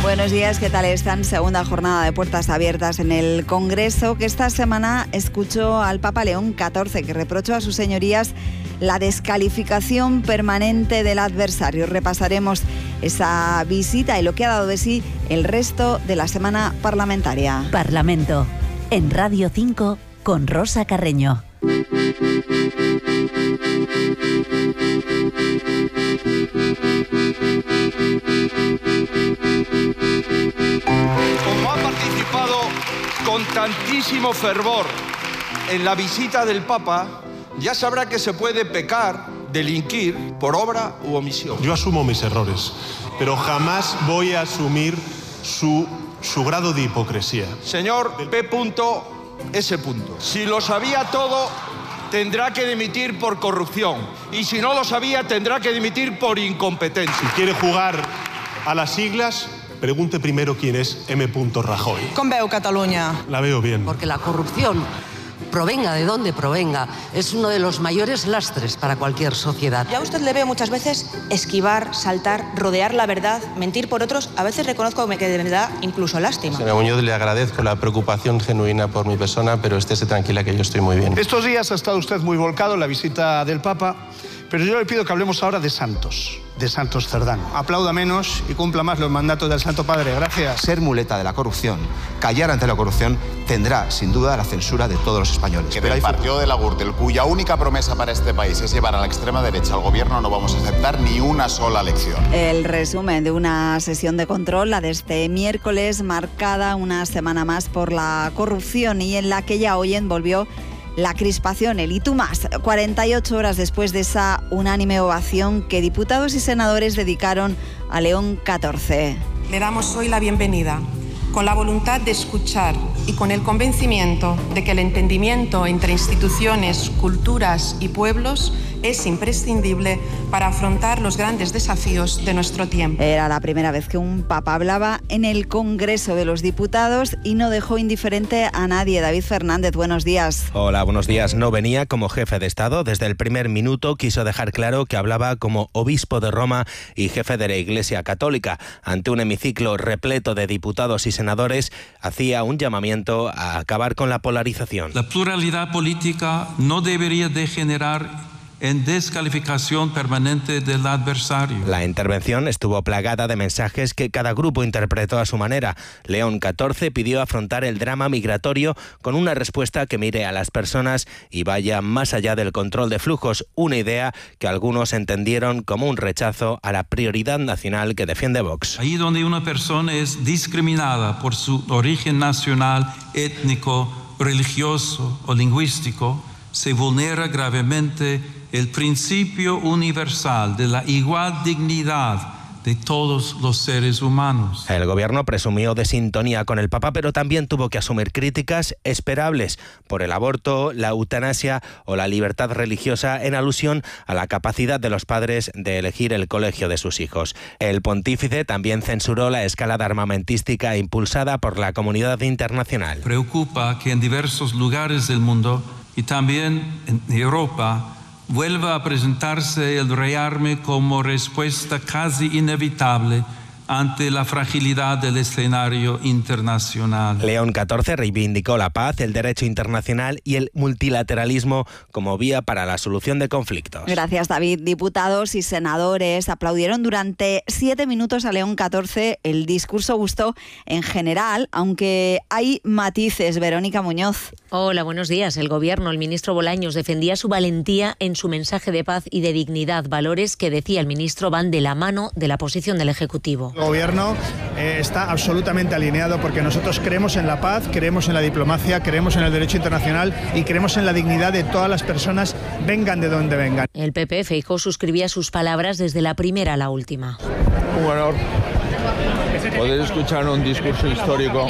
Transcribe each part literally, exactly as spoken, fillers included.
Buenos días, ¿qué tal están? Segunda jornada de puertas abiertas en el Congreso, que esta semana escuchó al Papa León catorce, que reprochó a sus señorías la descalificación permanente del adversario. Repasaremos esa visita y lo que ha dado de sí el resto de la semana parlamentaria. Parlamento, en Radio cinco, con Rosa Carreño. Como ha participado con tantísimo fervor en la visita del Papa, ya sabrá que se puede pecar, delinquir por obra u omisión. Yo asumo mis errores, pero jamás voy a asumir su, su grado de hipocresía. Señor P. S. Si lo sabía todo, tendrá que dimitir por corrupción. Y si no lo sabía, tendrá que dimitir por incompetencia. Si quiere jugar a las siglas, pregunte primero quién es M. Rajoy. Com veu Catalunya? La veo bien. Porque la corrupción, provenga de donde provenga, es uno de los mayores lastres para cualquier sociedad. Yo a usted le veo muchas veces esquivar, saltar, rodear la verdad, mentir por otros. A veces reconozco que de verdad incluso lástima. Señora Muñoz, le agradezco la preocupación genuina por mi persona, pero estése tranquila que yo estoy muy bien. Estos días ha estado usted muy volcado en la visita del Papa, pero yo le pido que hablemos ahora de santos, de Santos Cerdán. Aplauda menos y cumpla más los mandatos del Santo Padre. Gracias. Ser muleta de la corrupción, callar ante la corrupción, tendrá sin duda la censura de todos los españoles. Que del partido de la Gürtel, cuya única promesa para este país es llevar a la extrema derecha al gobierno, no vamos a aceptar ni una sola lección. El resumen de una sesión de control, la de este miércoles, marcada una semana más por la corrupción y en la que ya hoy envolvió la crispación, el y tú más, cuarenta y ocho horas después de esa unánime ovación que diputados y senadores dedicaron a León catorce. Le damos hoy la bienvenida, con la voluntad de escuchar y con el convencimiento de que el entendimiento entre instituciones, culturas y pueblos es imprescindible para afrontar los grandes desafíos de nuestro tiempo. Era la primera vez que un papa hablaba en el Congreso de los Diputados y no dejó indiferente a nadie. David Fernández, buenos días. Hola, buenos días. No venía como jefe de Estado. Desde el primer minuto quiso dejar claro que hablaba como obispo de Roma y jefe de la Iglesia Católica. Ante un hemiciclo repleto de diputados y senadores, hacía un llamamiento a acabar con la polarización. La pluralidad política no debería degenerar en descalificación permanente del adversario. La intervención estuvo plagada de mensajes que cada grupo interpretó a su manera. León catorce pidió afrontar el drama migratorio con una respuesta que mire a las personas y vaya más allá del control de flujos, una idea que algunos entendieron como un rechazo a la prioridad nacional que defiende Vox. Ahí donde una persona es discriminada por su origen nacional, étnico, religioso o lingüístico, se vulnera gravemente el principio universal de la igual dignidad de todos los seres humanos. El gobierno presumió de sintonía con el Papa, pero también tuvo que asumir críticas esperables por el aborto, la eutanasia o la libertad religiosa, en alusión a la capacidad de los padres de elegir el colegio de sus hijos. El pontífice también censuró la escalada armamentística impulsada por la comunidad internacional. Preocupa que en diversos lugares del mundo y también en Europa vuelva a presentarse el rearme como respuesta casi inevitable ante la fragilidad del escenario internacional. León catorce reivindicó la paz, el derecho internacional y el multilateralismo como vía para la solución de conflictos. Gracias, David. Diputados y senadores aplaudieron durante siete minutos a León catorce. El discurso gustó en general, aunque hay matices. Verónica Muñoz. Hola, buenos días. El gobierno, el ministro Bolaños, defendía su valentía en su mensaje de paz y de dignidad, valores que, decía el ministro, van de la mano de la posición del Ejecutivo. El gobierno eh, está absolutamente alineado porque nosotros creemos en la paz, creemos en la diplomacia, creemos en el derecho internacional y creemos en la dignidad de todas las personas, vengan de donde vengan. El P P, Feijóo, suscribía sus palabras desde la primera a la última. Un honor poder escuchar un discurso histórico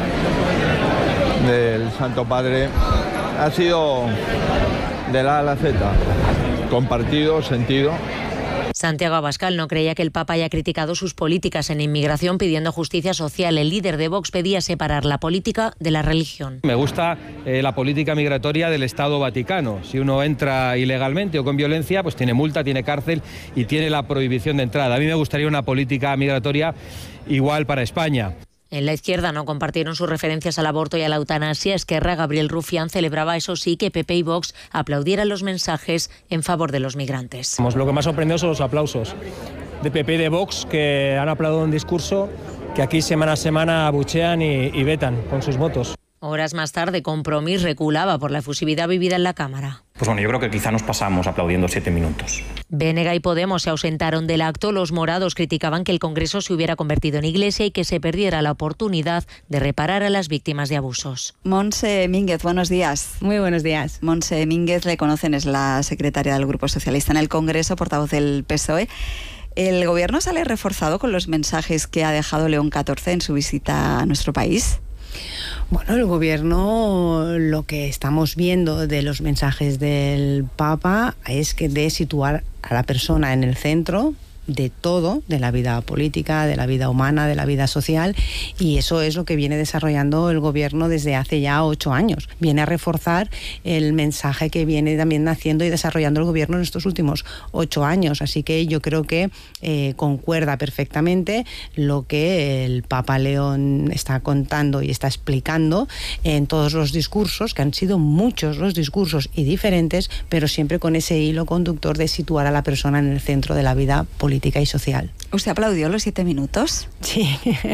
del Santo Padre. Ha sido de la A a la Z, compartido, sentido. Santiago Abascal no creía que el Papa haya criticado sus políticas en inmigración pidiendo justicia social. El líder de Vox pedía separar la política de la religión. Me gusta eh, la política migratoria del Estado Vaticano. Si uno entra ilegalmente o con violencia, pues tiene multa, tiene cárcel y tiene la prohibición de entrada. A mí me gustaría una política migratoria igual para España. En la izquierda no compartieron sus referencias al aborto y a la eutanasia. Esquerra, Gabriel Rufián, celebraba, eso sí, que P P y Vox aplaudieran los mensajes en favor de los migrantes. Lo que más sorprendió son los aplausos de P P y de Vox, que han aplaudido un discurso que aquí semana a semana abuchean y, y vetan con sus votos. Horas más tarde, Compromís reculaba por la efusividad vivida en la Cámara. Pues bueno, yo creo que quizá nos pasamos aplaudiendo siete minutos. B N G y Podemos se ausentaron del acto. Los morados criticaban que el Congreso se hubiera convertido en iglesia y que se perdiera la oportunidad de reparar a las víctimas de abusos. Montse Mínguez, buenos días. Muy buenos días. Montse Mínguez, le conocen, es la secretaria del Grupo Socialista en el Congreso, portavoz del P S O E. ¿El Gobierno sale reforzado con los mensajes que ha dejado León catorce en su visita a nuestro país? Bueno, el Gobierno, lo que estamos viendo de los mensajes del Papa es que de situar a la persona en el centro de todo, de la vida política, de la vida humana, de la vida social, y eso es lo que viene desarrollando el Gobierno desde hace ya ocho años. Viene a reforzar el mensaje que viene también haciendo y desarrollando el Gobierno en estos últimos ocho años, así que yo creo que eh, concuerda perfectamente lo que el Papa León está contando y está explicando en todos los discursos, que han sido muchos los discursos y diferentes, pero siempre con ese hilo conductor de situar a la persona en el centro de la vida política y social. ¿Usted aplaudió los siete minutos? Sí,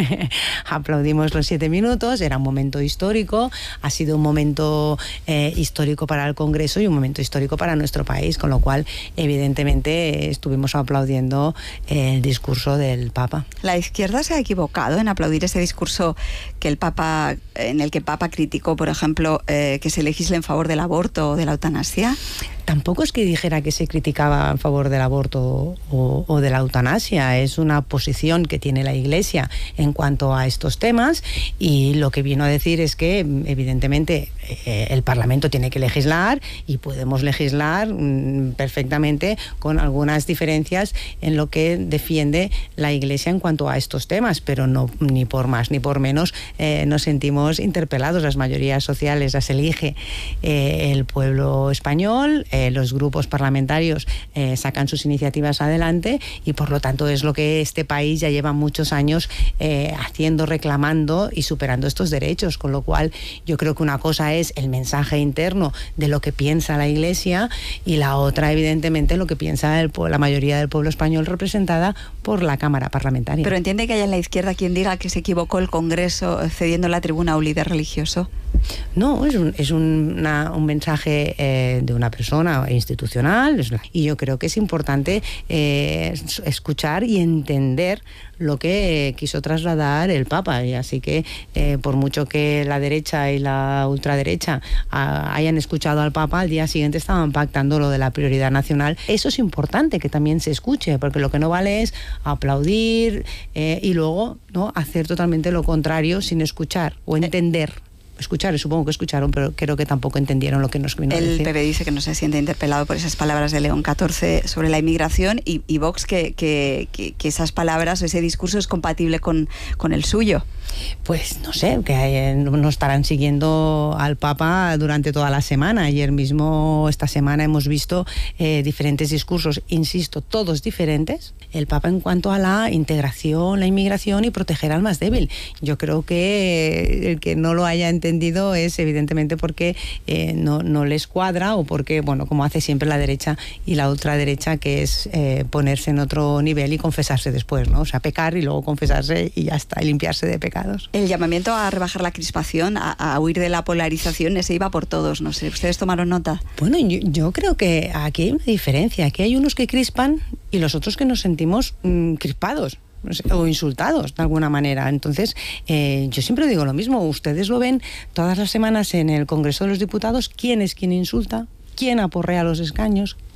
aplaudimos los siete minutos, era un momento histórico, ha sido un momento eh, histórico para el Congreso y un momento histórico para nuestro país, con lo cual evidentemente estuvimos aplaudiendo el discurso del Papa. ¿La izquierda se ha equivocado en aplaudir ese discurso que el Papa, en el que el Papa criticó, por ejemplo, eh, que se legisle en favor del aborto o de la eutanasia? Tampoco es que dijera que se criticaba en favor del aborto o, o de la eutanasia, es una posición que tiene la Iglesia en cuanto a estos temas, y lo que vino a decir es que evidentemente eh, el Parlamento tiene que legislar y podemos legislar mm, perfectamente con algunas diferencias en lo que defiende la Iglesia en cuanto a estos temas, pero no ni por más ni por menos eh, nos sentimos interpelados. Las mayorías sociales las elige eh, el pueblo español. Eh, los grupos parlamentarios eh, sacan sus iniciativas adelante y por lo tanto es lo que este país ya lleva muchos años eh, haciendo, reclamando y superando estos derechos, con lo cual yo creo que una cosa es el mensaje interno de lo que piensa la Iglesia y la otra evidentemente lo que piensa el, la mayoría del pueblo español representada por la Cámara Parlamentaria. ¿Pero entiende que haya en la izquierda quien diga que se equivocó el Congreso cediendo la tribuna a un líder religioso? No, es un, es una, un mensaje eh, de una persona institucional, y yo creo que es importante eh, escuchar y entender lo que eh, quiso trasladar el Papa, y así que eh, por mucho que la derecha y la ultraderecha a, hayan escuchado al Papa, al día siguiente estaban pactando lo de la prioridad nacional. Eso es importante que también se escuche, porque lo que no vale es aplaudir eh, y luego no hacer totalmente lo contrario sin escuchar o entender. Escuchar, supongo que escucharon, pero creo que tampoco entendieron lo que nos vino a decir. El P P dice que no se siente interpelado por esas palabras de León catorce sobre la inmigración, y, y Vox que, que, que, que esas palabras o ese discurso es compatible con, con el suyo. Pues no sé, que hay, no estarán siguiendo al Papa durante toda la semana. Ayer mismo, esta semana, hemos visto eh, diferentes discursos, insisto, todos diferentes. El Papa en cuanto a la integración, la inmigración y proteger al más débil. Yo creo que el que no lo haya entendido es evidentemente porque eh, no, no les cuadra, o porque, bueno, como hace siempre la derecha y la ultraderecha, que es eh, ponerse en otro nivel y confesarse después, ¿no? O sea, pecar y luego confesarse y ya está, y limpiarse de pecados. El llamamiento a rebajar la crispación, a, a huir de la polarización, ese iba por todos, no sé, ¿ustedes tomaron nota? Bueno, yo, yo creo que aquí hay una diferencia, aquí hay unos que crispan y los otros que nos sentimos mmm, crispados o insultados de alguna manera. Entonces, eh, yo siempre digo lo mismo, ustedes lo ven todas las semanas en el Congreso de los Diputados, quién es quien insulta, quién aporrea los escaños,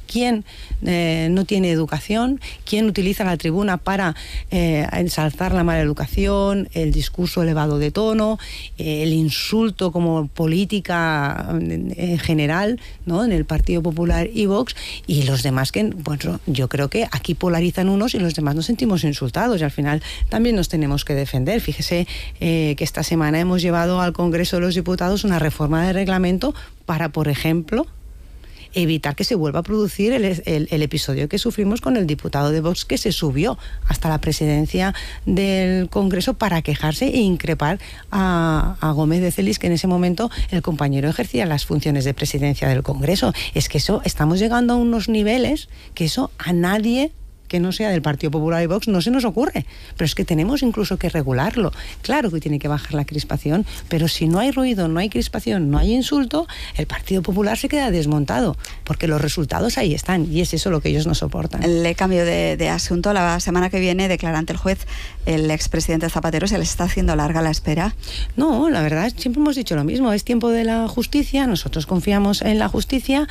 quién eh, no tiene educación, quién utiliza la tribuna para eh, ensalzar la mala educación, el discurso elevado de tono, eh, el insulto como política en general, ¿no?, en el Partido Popular y Vox, y los demás que, bueno, yo creo que aquí polarizan unos y los demás nos sentimos insultados, y al final también nos tenemos que defender. Fíjese eh, que esta semana hemos llevado al Congreso de los Diputados una reforma de reglamento para, por ejemplo, evitar que se vuelva a producir el, el, el episodio que sufrimos con el diputado de Vox, que se subió hasta la presidencia del Congreso para quejarse e increpar a, a Gómez de Celis, que en ese momento el compañero ejercía las funciones de presidencia del Congreso. Es que eso, estamos llegando a unos niveles que eso a nadie que no sea del Partido Popular y Vox no se nos ocurre, pero es que tenemos incluso que regularlo. Claro que tiene que bajar la crispación, pero si no hay ruido, no hay crispación, no hay insulto, el Partido Popular se queda desmontado, porque los resultados ahí están, y es eso lo que ellos no soportan. Le cambio de, de asunto. La semana que viene declara ante el juez el expresidente Zapatero. ¿Se les está haciendo larga la espera? No, la verdad, siempre hemos dicho lo mismo, es tiempo de la justicia, nosotros confiamos en la justicia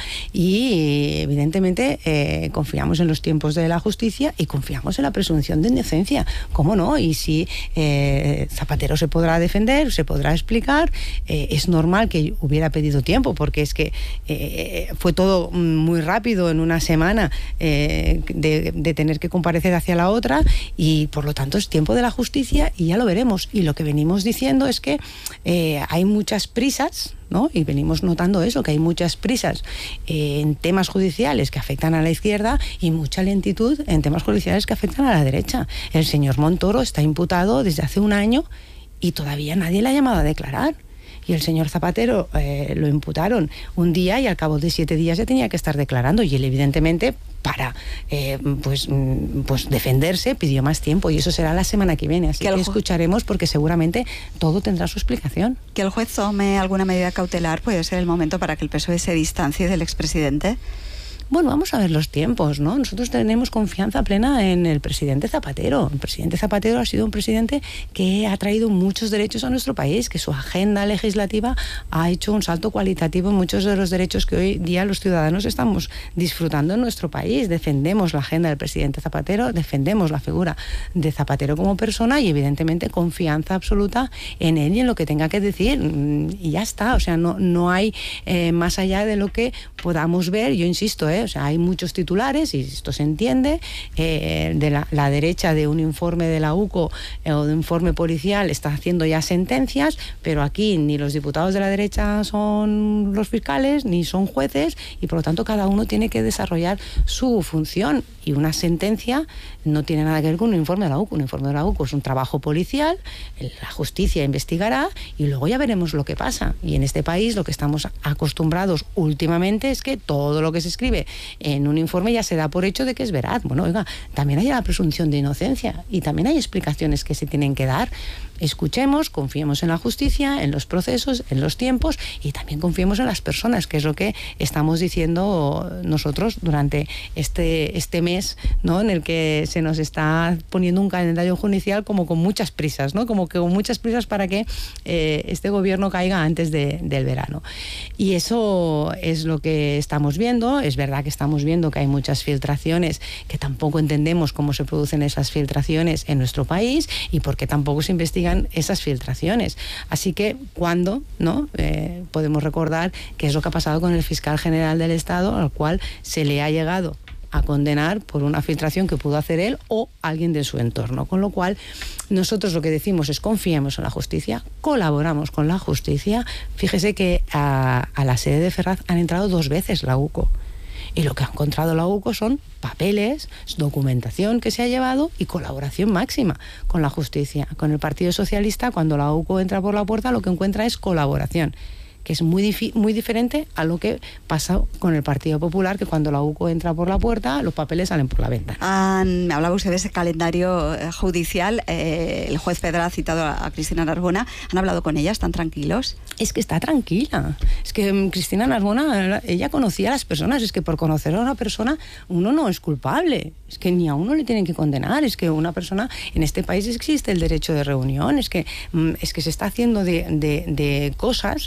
y evidentemente eh, confiamos en los tiempos de la justicia y confiamos en la presunción de inocencia, ¿cómo no? Y si eh, Zapatero se podrá defender, se podrá explicar, eh, es normal que hubiera pedido tiempo, porque es que eh, fue todo muy rápido en una semana eh, de, de tener que comparecer hacia la otra, y por lo tanto es tiempo de la justicia y ya lo veremos. Y lo que venimos diciendo es que eh, hay muchas prisas, ¿no? Y venimos notando eso, que hay muchas prisas eh, en temas judiciales que afectan a la izquierda y mucha lentitud en temas judiciales que afectan a la derecha. El señor Montoro está imputado desde hace un año y todavía nadie le ha llamado a declarar. Y el señor Zapatero eh, lo imputaron un día y al cabo de siete días ya tenía que estar declarando, y él evidentemente para eh, pues, pues defenderse pidió más tiempo, y eso será la semana que viene, así que, que escucharemos, porque seguramente todo tendrá su explicación. Que el juez tome alguna medida cautelar puede ser el momento para que el P S O E se distancie del expresidente. Bueno, vamos a ver los tiempos, ¿no? Nosotros tenemos confianza plena en el presidente Zapatero. El presidente Zapatero ha sido un presidente que ha traído muchos derechos a nuestro país, que su agenda legislativa ha hecho un salto cualitativo en muchos de los derechos que hoy día los ciudadanos estamos disfrutando en nuestro país. Defendemos la agenda del presidente Zapatero, defendemos la figura de Zapatero como persona y evidentemente confianza absoluta en él y en lo que tenga que decir. Y ya está, o sea, no, no hay eh, más allá de lo que podamos ver. Yo insisto, ¿eh? O sea, hay muchos titulares, y esto se entiende, eh, de la, la derecha de un informe de la U C O eh, o de un informe policial está haciendo ya sentencias, pero aquí ni los diputados de la derecha son los fiscales, ni son jueces, y por lo tanto cada uno tiene que desarrollar su función, y una sentencia no tiene nada que ver con un informe de la U C O. Un informe de la U C O es un trabajo policial, la justicia investigará y luego ya veremos lo que pasa. Y en este país lo que estamos acostumbrados últimamente es que todo lo que se escribe en un informe ya se da por hecho de que es veraz. Bueno, oiga, también hay la presunción de inocencia y también hay explicaciones que se tienen que dar. Escuchemos, confiemos en la justicia, en los procesos, en los tiempos, y también confiemos en las personas, que es lo que estamos diciendo nosotros durante este, este mes, ¿no?, en el que se nos está poniendo un calendario judicial como con muchas prisas, ¿no?, como que con muchas prisas para que eh, este gobierno caiga antes de, del verano. Y eso es lo que estamos viendo. Es verdad que estamos viendo que hay muchas filtraciones que tampoco entendemos cómo se producen esas filtraciones en nuestro país y por qué tampoco se investigan esas filtraciones. Así que, ¿cuándo, no? Eh, podemos recordar qué es lo que ha pasado con el fiscal general del Estado, al cual se le ha llegado a condenar por una filtración que pudo hacer él o alguien de su entorno. Con lo cual, nosotros lo que decimos es confiemos en la justicia, colaboramos con la justicia. Fíjese que a, a la sede de Ferraz han entrado dos veces la U C O. Y lo que ha encontrado la U C O son papeles, documentación que se ha llevado y colaboración máxima con la justicia. Con el Partido Socialista, cuando la U C O entra por la puerta, lo que encuentra es colaboración, que es muy, difi- muy diferente a lo que pasa con el Partido Popular, que cuando la U C O entra por la puerta, los papeles salen por la ventana. Han, hablaba usted de ese calendario judicial. Eh, el juez Pedra ha citado a, a Cristina Narbona. ¿Han hablado con ella? ¿Están tranquilos? Es que está tranquila. Es que um, Cristina Narbona, ella conocía a las personas. Es que por conocer a una persona uno no es culpable. Es que ni a uno le tienen que condenar. Es que una persona, en este país existe el derecho de reunión. Es que, um, es que se está haciendo de, de, de cosas... Eh,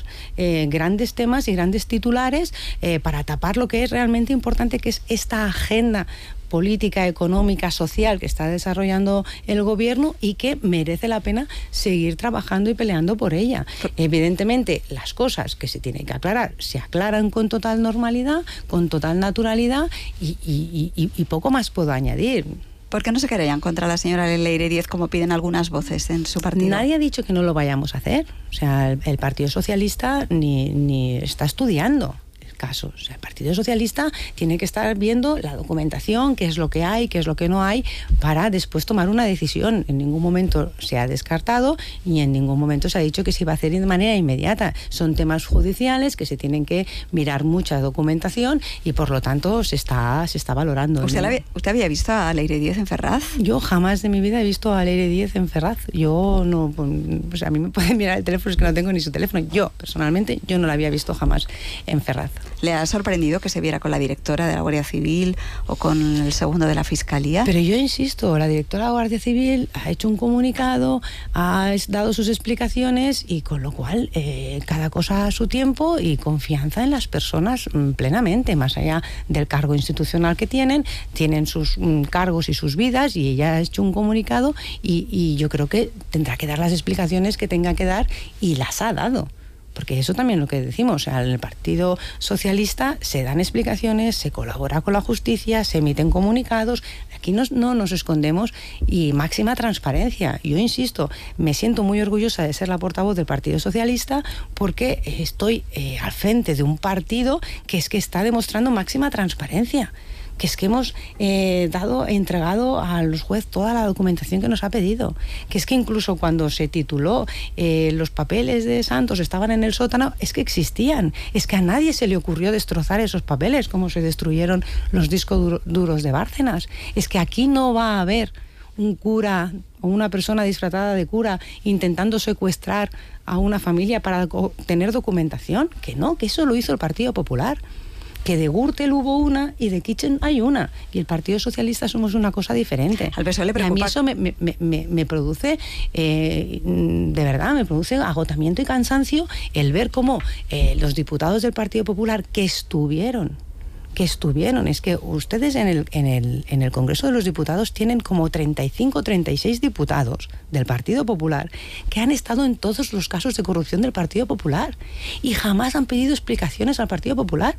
eh, grandes temas y grandes titulares eh, para tapar lo que es realmente importante, que es esta agenda política, económica, social que está desarrollando el gobierno y que merece la pena seguir trabajando y peleando por ella. Evidentemente, las cosas que se tienen que aclarar se aclaran con total normalidad, con total naturalidad y, y, y, y poco más puedo añadir. ¿Por qué no se querellan contra la señora Leire Díez como piden algunas voces en su partido? Nadie ha dicho que no lo vayamos a hacer. O sea, el, el Partido Socialista ni, ni está estudiando casos. O sea, el Partido Socialista tiene que estar viendo la documentación, qué es lo que hay, qué es lo que no hay, para después tomar una decisión. En ningún momento se ha descartado y en ningún momento se ha dicho que se iba a hacer de manera inmediata. Son temas judiciales que se tienen que mirar mucha documentación y por lo tanto se está, se está valorando. ¿Usted, ¿no? había, ¿Usted había visto a Leire Díez en Ferraz? Yo jamás de mi vida he visto a Leire Díez en Ferraz. Yo no, pues a mí me pueden mirar el teléfono, es que no tengo ni su teléfono. Yo, personalmente, yo no la había visto jamás en Ferraz. ¿Le ha sorprendido que se viera con la directora de la Guardia Civil o con el segundo de la Fiscalía? Pero yo insisto, la directora de la Guardia Civil ha hecho un comunicado, ha dado sus explicaciones y con lo cual eh, cada cosa a su tiempo y confianza en las personas mm, plenamente, más allá del cargo institucional que tienen, tienen sus mm, cargos y sus vidas y ella ha hecho un comunicado y, y yo creo que tendrá que dar las explicaciones que tenga que dar y las ha dado. Porque eso también es lo que decimos, o sea, en el Partido Socialista se dan explicaciones, se colabora con la justicia, se emiten comunicados, aquí no, no nos escondemos y máxima transparencia. Yo insisto, me siento muy orgullosa de ser la portavoz del Partido Socialista porque estoy eh, al frente de un partido que es que está demostrando máxima transparencia. Que es que hemos eh, dado, entregado a los jueces toda la documentación que nos ha pedido, que es que incluso cuando se tituló eh, los papeles de Santos estaban en el sótano, es que existían, es que a nadie se le ocurrió destrozar esos papeles como se destruyeron los discos duro, duros de Bárcenas. Es que aquí no va a haber un cura o una persona disfrazada de cura intentando secuestrar a una familia para tener documentación, que no, que eso lo hizo el Partido Popular. Que de Gürtel hubo una y de Kitchen hay una. Y el Partido Socialista somos una cosa diferente. Al P S O E le preocupa... Y a mí eso me, me, me, me produce, eh, de verdad, me produce agotamiento y cansancio el ver cómo eh, los diputados del Partido Popular que estuvieron, que estuvieron, es que ustedes en el, en el, en el Congreso de los Diputados tienen como treinta y cinco, treinta y seis diputados del Partido Popular que han estado en todos los casos de corrupción del Partido Popular y jamás han pedido explicaciones al Partido Popular.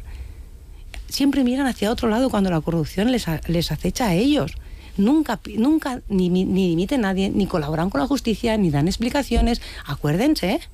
Siempre miran hacia otro lado cuando la corrupción les, a, les acecha a ellos. Nunca, nunca ni, ni, ni dimiten nadie, ni colaboran con la justicia, ni dan explicaciones. Acuérdense, ¿eh?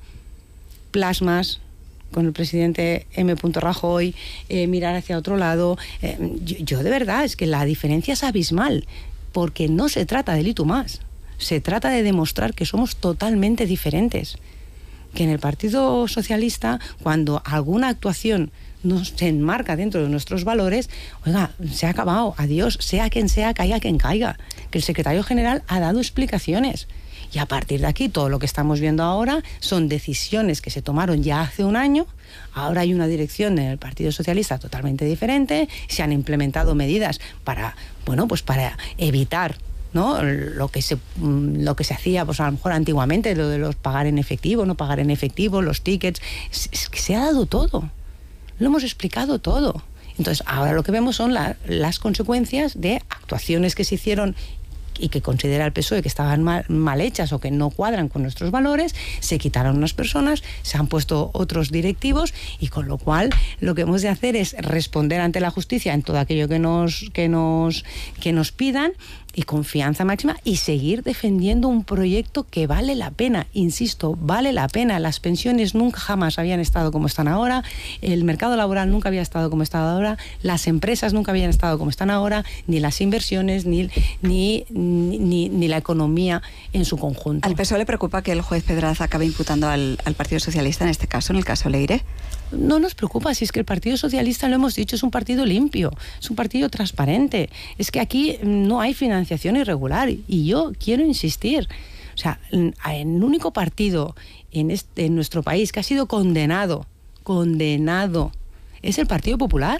Plasmas con el presidente M. Rajoy, eh, mirar hacia otro lado. Eh, yo, yo de verdad, es que la diferencia es abismal, porque no se trata de Litu más. Se trata de demostrar que somos totalmente diferentes. Que en el Partido Socialista, cuando alguna actuación no se enmarca dentro de nuestros valores, oiga, se ha acabado, adiós, sea quien sea, caiga quien caiga. Que el secretario general ha dado explicaciones. Y a partir de aquí, todo lo que estamos viendo ahora son decisiones que se tomaron ya hace un año. Ahora hay una dirección en el Partido Socialista totalmente diferente. Se han implementado medidas para, bueno, pues para evitar, ¿no? Lo que se lo que se hacía, pues a lo mejor antiguamente, lo de los pagar en efectivo, no pagar en efectivo, los tickets. Es, es que se ha dado todo. Lo hemos explicado todo. Entonces, ahora lo que vemos son la, las consecuencias de actuaciones que se hicieron y que considera el P S O E que estaban mal, mal hechas o que no cuadran con nuestros valores. Se quitaron unas personas, se han puesto otros directivos y con lo cual lo que hemos de hacer es responder ante la justicia en todo aquello que nos, que nos, que nos pidan y confianza máxima y seguir defendiendo un proyecto que vale la pena, insisto, vale la pena. Las pensiones nunca jamás habían estado como están ahora, el mercado laboral nunca había estado como está ahora, las empresas nunca habían estado como están ahora, ni las inversiones, ni, ni, ni, ni la economía en su conjunto. ¿Al P S O E le preocupa que el juez Pedraza acabe imputando al, al Partido Socialista en este caso, en el caso Leire? No nos preocupa, si es que el Partido Socialista, lo hemos dicho, es un partido limpio, es un partido transparente. Es que aquí no hay financiación irregular y yo quiero insistir. O sea, el único partido en, este, en nuestro país que ha sido condenado, condenado, es el Partido Popular.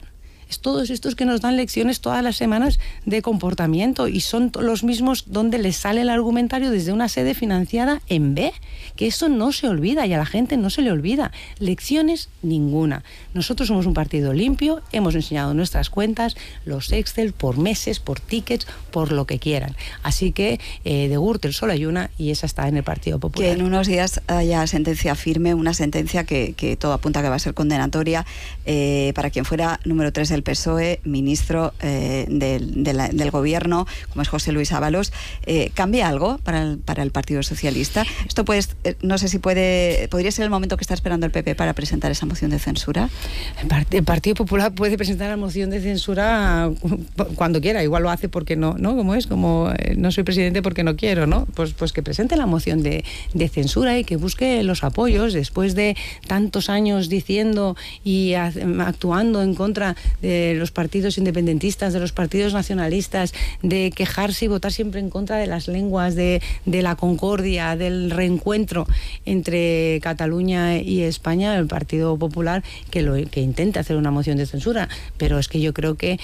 Es todos estos que nos dan lecciones todas las semanas de comportamiento y son los mismos donde les sale el argumentario desde una sede financiada en B, que eso no se olvida y a la gente no se le olvida. Lecciones ninguna. Nosotros somos un partido limpio, hemos enseñado nuestras cuentas, los Excel, por meses, por tickets, por lo que quieran. Así que eh, de Gürtel solo hay una y esa está en el Partido Popular. Que en unos días haya sentencia firme, una sentencia que, que todo apunta que va a ser condenatoria eh, para quien fuera número tres del P S O E, ministro eh, del, de la, del gobierno, como es José Luis Ábalos. Eh, ¿Cambia algo para el, para el Partido Socialista? Esto pues, eh, no sé si puede, podría ser el momento que está esperando el P P para presentar esa moción de censura. El, part el Partido Popular puede presentar la moción de censura cuando quiera, igual lo hace porque no, ¿no? Como es, como eh, no soy presidente porque no quiero, ¿no? Pues, pues que presente la moción de, de censura y que busque los apoyos después de tantos años diciendo y a, actuando en contra de los partidos independentistas, de los partidos nacionalistas, de quejarse y votar siempre en contra de las lenguas, de, de la concordia, del reencuentro entre Cataluña y España, el Partido Popular que, lo, que intenta hacer una moción de censura, pero es que yo creo que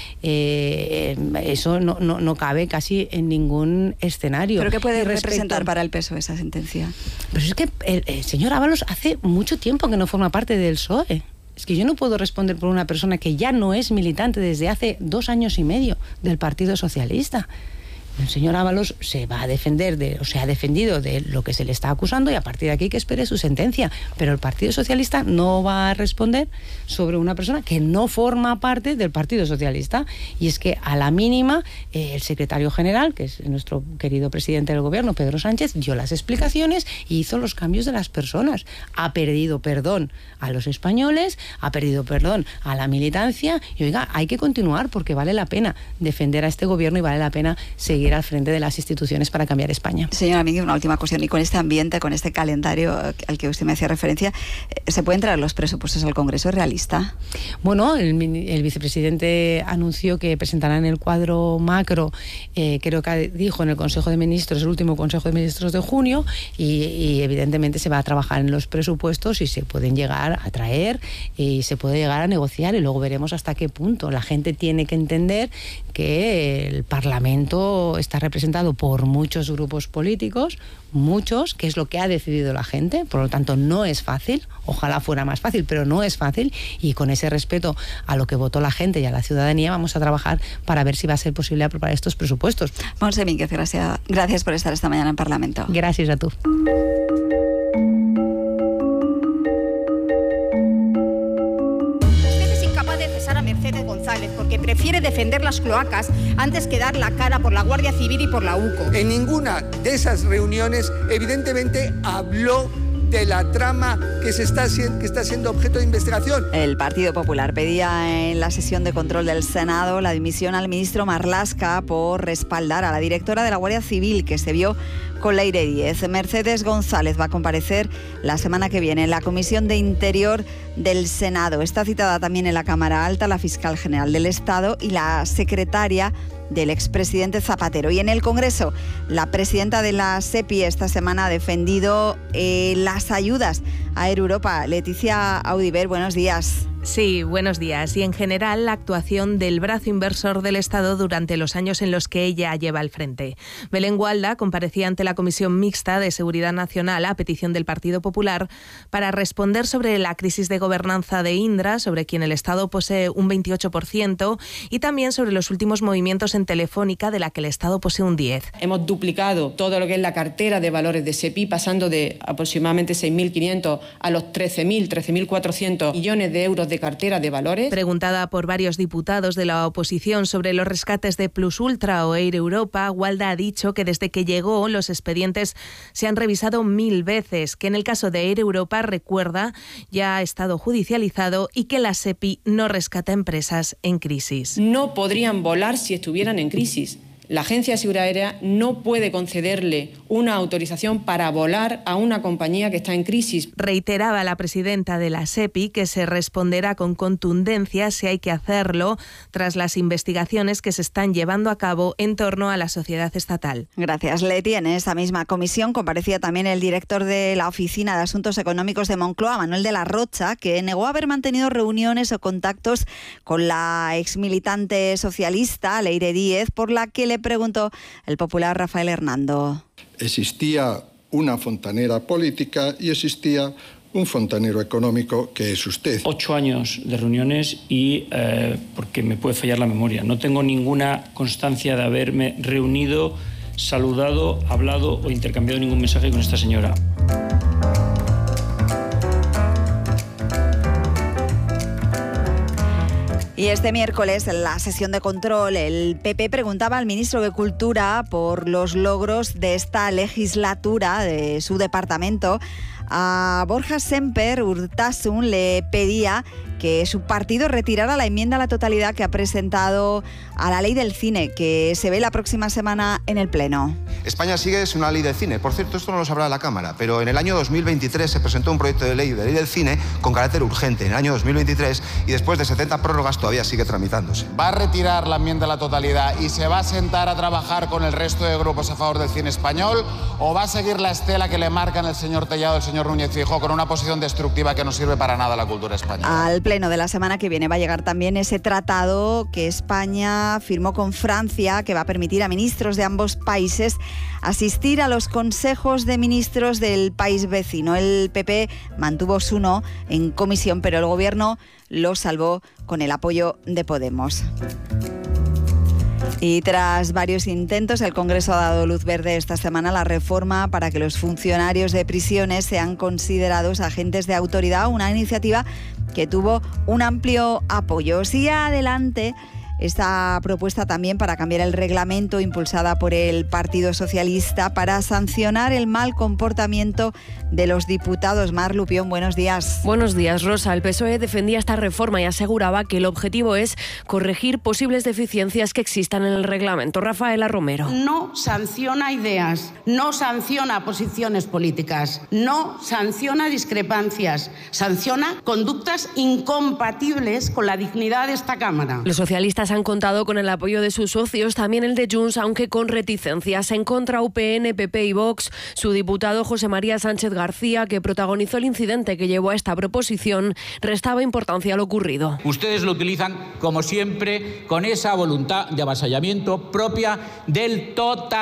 eh, eso no, no, no cabe casi en ningún escenario. ¿Pero qué puede representar para el P S O E esa sentencia? Pero es que el, el señor Ábalos hace mucho tiempo que no forma parte del P S O E. Es que yo no puedo responder por una persona que ya no es militante desde hace dos años y medio del Partido Socialista. El señor Ábalos se va a defender, de, o se ha defendido de lo que se le está acusando y a partir de aquí que espere su sentencia. Pero el Partido Socialista no va a responder sobre una persona que no forma parte del Partido Socialista. Y es que a la mínima eh, el secretario general, que es nuestro querido presidente del gobierno, Pedro Sánchez, dio las explicaciones y hizo los cambios de las personas. Ha pedido perdón a los españoles, ha pedido perdón a la militancia y oiga, hay que continuar porque vale la pena defender a este gobierno y vale la pena seguir al frente de las instituciones para cambiar España. Señora Miguel, una última cuestión. Y con este ambiente, con este calendario al que usted me hacía referencia, ¿se pueden traer los presupuestos al Congreso? ¿Es realista? Bueno, el, el vicepresidente anunció que presentarán el cuadro macro, eh, creo que dijo en el Consejo de Ministros, el último Consejo de Ministros de junio, y, y evidentemente se va a trabajar en los presupuestos y se pueden llegar a traer y se puede llegar a negociar y luego veremos hasta qué punto. La gente tiene que entender que el Parlamento está representado por muchos grupos políticos, muchos, que es lo que ha decidido la gente, por lo tanto no es fácil, ojalá fuera más fácil, pero no es fácil y con ese respeto a lo que votó la gente y a la ciudadanía vamos a trabajar para ver si va a ser posible aprobar estos presupuestos. Montse Mínguez, gracias, gracias por estar esta mañana en Parlamento. Gracias a tú. Mercedes González, porque prefiere defender las cloacas antes que dar la cara por la Guardia Civil y por la U C O. En ninguna de esas reuniones, evidentemente, habló de la trama que, se está, que está siendo objeto de investigación. El Partido Popular pedía en la sesión de control del Senado la dimisión al ministro Marlaska por respaldar a la directora de la Guardia Civil, que se vio con Leire Díez. Mercedes González va a comparecer la semana que viene en la Comisión de Interior del Senado. Está citada también en la Cámara Alta la fiscal general del Estado y la secretaria del expresidente Zapatero. Y en el Congreso, la presidenta de la SEPI esta semana ha defendido eh, las ayudas a Air Europa. Leticia Audiver, buenos días. Sí, buenos días. Y en general, la actuación del brazo inversor del Estado durante los años en los que ella lleva el frente. Belén Gualda comparecía ante la Comisión Mixta de Seguridad Nacional a petición del Partido Popular para responder sobre la crisis de gobernanza de Indra, sobre quien el Estado posee un veintiocho por ciento, y también sobre los últimos movimientos en Telefónica, de la que el Estado posee un diez por ciento. Hemos duplicado todo lo que es la cartera de valores de SEPI, pasando de aproximadamente seis mil quinientos a los trece mil, trece mil cuatrocientos millones de euros de cartera de valores. Preguntada por varios diputados de la oposición sobre los rescates de Plus Ultra o Air Europa, Gualda ha dicho que desde que llegó los expedientes se han revisado mil veces, que en el caso de Air Europa, recuerda, ya ha estado judicializado y que la SEPI no rescata empresas en crisis. No podrían volar si estuvieran en crisis. La Agencia de Seguridad Aérea no puede concederle una autorización para volar a una compañía que está en crisis. Reiteraba la presidenta de la SEPI que se responderá con contundencia si hay que hacerlo tras las investigaciones que se están llevando a cabo en torno a la sociedad estatal. Gracias, Leti. En esa misma comisión comparecía también el director de la Oficina de Asuntos Económicos de Moncloa, Manuel de la Rocha, que negó haber mantenido reuniones o contactos con la exmilitante socialista Leire Díez, por la que le preguntó el popular Rafael Hernando. Existía una fontanera política y existía un fontanero económico, que es usted. Ocho años de reuniones y, eh, porque me puede fallar la memoria, no tengo ninguna constancia de haberme reunido, saludado, hablado o intercambiado ningún mensaje con esta señora. Y este miércoles, en la sesión de control, el P P preguntaba al ministro de Cultura por los logros de esta legislatura de su departamento. A Borja Sémper Urtasun le pedía que su partido retirara la enmienda a la totalidad que ha presentado a la ley del cine, que se ve la próxima semana en el Pleno. España sigue sin una ley de cine. Por cierto, esto no lo sabrá la Cámara, pero en el año dos mil veintitrés se presentó un proyecto de ley de ley del cine con carácter urgente en el año dos mil veintitrés y después de setenta prórrogas todavía sigue tramitándose. ¿Va a retirar la enmienda a la totalidad y se va a sentar a trabajar con el resto de grupos a favor del cine español, o va a seguir la estela que le marcan el señor Tellado y el señor Núñez Feijóo con una posición destructiva que no sirve para nada a la cultura española? Al Pleno de la semana que viene va a llegar también ese tratado que España firmó con Francia, que va a permitir a ministros de ambos países asistir a los consejos de ministros del país vecino. El P P mantuvo su no en comisión, pero el Gobierno lo salvó con el apoyo de Podemos. Y tras varios intentos, el Congreso ha dado luz verde esta semana a la reforma para que los funcionarios de prisiones sean considerados agentes de autoridad, una iniciativa que tuvo un amplio apoyo. Sigue adelante esta propuesta también para cambiar el reglamento impulsada por el Partido Socialista para sancionar el mal comportamiento de los diputados. Mar Lupión, buenos días. Buenos días, Rosa. El P S O E defendía esta reforma y aseguraba que el objetivo es corregir posibles deficiencias que existan en el reglamento. Rafaela Romero. No sanciona ideas, no sanciona posiciones políticas, no sanciona discrepancias, sanciona conductas incompatibles con la dignidad de esta Cámara. Los socialistas han contado con el apoyo de sus socios, también el de Junts, aunque con reticencias. En contra, U P N, P P y Vox. Su diputado José María Sánchez García, que protagonizó el incidente que llevó a esta proposición, restaba importancia a lo ocurrido. Ustedes lo utilizan, como siempre, con esa voluntad de avasallamiento propia del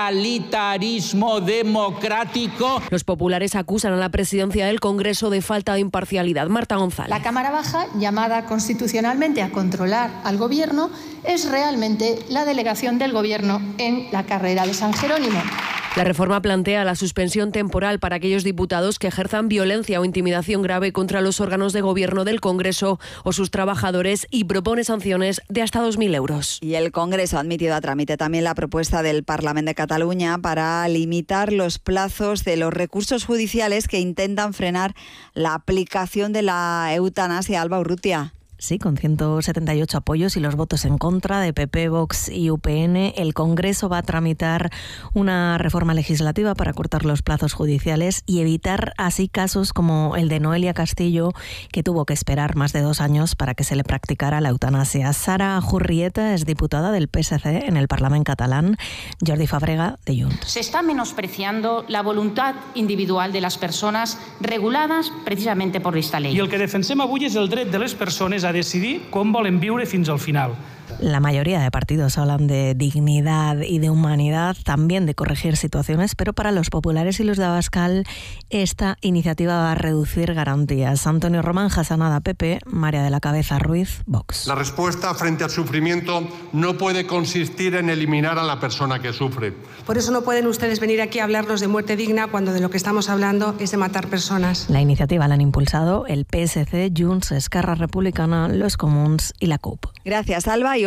totalitarismo democrático. Los populares acusan a la presidencia del Congreso de falta de imparcialidad. Marta González. La Cámara Baja, llamada constitucionalmente a controlar al Gobierno, es realmente la delegación del Gobierno en la carrera de San Jerónimo. La reforma plantea la suspensión temporal para aquellos diputados que ejerzan violencia o intimidación grave contra los órganos de gobierno del Congreso o sus trabajadores y propone sanciones de hasta dos mil euros. Y el Congreso ha admitido a trámite también la propuesta del Parlamento de Cataluña para limitar los plazos de los recursos judiciales que intentan frenar la aplicación de la eutanasia. Alba Urrutia. Sí, con ciento setenta y ocho apoyos y los votos en contra de P P, Vox y U P N, el Congreso va a tramitar una reforma legislativa para cortar los plazos judiciales y evitar así casos como el de Noelia Castillo, que tuvo que esperar más de dos años para que se le practicara la eutanasia. Sara Jurrieta es diputada del P S C en el Parlamento catalán. Jordi Fabrega, de Junts. Se está menospreciando la voluntad individual de las personas reguladas precisamente por esta ley. I el que defensem avui és el dret de les persones a decidir com volen viure fins al final. La mayoría de partidos hablan de dignidad y de humanidad, también de corregir situaciones, pero para los populares y los de Abascal esta iniciativa va a reducir garantías. Antonio Román, Jasanada, P P, María de la Cabeza Ruiz, Vox. La respuesta frente al sufrimiento no puede consistir en eliminar a la persona que sufre. Por eso no pueden ustedes venir aquí a hablarnos de muerte digna cuando de lo que estamos hablando es de matar personas. La iniciativa la han impulsado el P S C, Junts, Esquerra Republicana, los Comuns y la C U P. Gracias, Alba. Y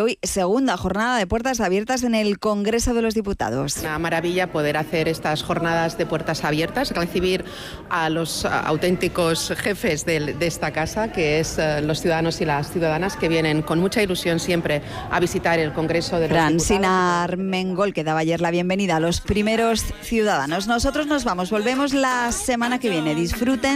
hoy segunda jornada de puertas abiertas en el Congreso de los Diputados. Una maravilla poder hacer estas jornadas de puertas abiertas, recibir a los auténticos jefes de, de esta casa, que es uh, los ciudadanos y las ciudadanas que vienen con mucha ilusión siempre a visitar el Congreso de los Diputados. Francina Armengol, que daba ayer la bienvenida a los primeros ciudadanos. Nosotros nos vamos, volvemos la semana que viene. Disfruten